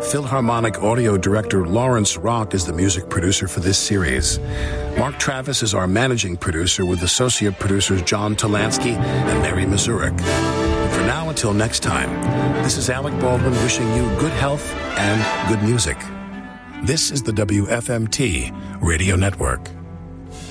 Philharmonic audio director Lawrence Rock is the music producer for this series. Mark Travis is our managing producer with associate producers John Talansky and Mary Mazurek. For now, until next time, this is Alec Baldwin wishing you good health and good music. This is the WFMT Radio Network.